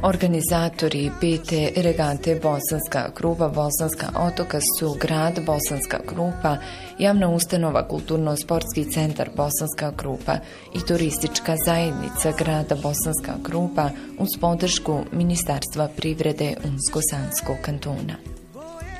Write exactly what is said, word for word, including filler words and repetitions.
Organizatori pete regate Bosanska Krupa Bosanska otoka su grad Bosanska Krupa, javna ustanova Kulturno-sportski centar Bosanska Krupa i turistička zajednica grada Bosanska Krupa uz podršku Ministarstva privrede Unsko-Sanskog kantona.